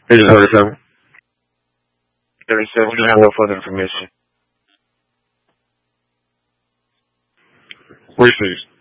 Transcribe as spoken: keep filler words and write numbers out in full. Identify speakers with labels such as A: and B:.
A: They just heard it coming. They said we don't have no further information. Receipts.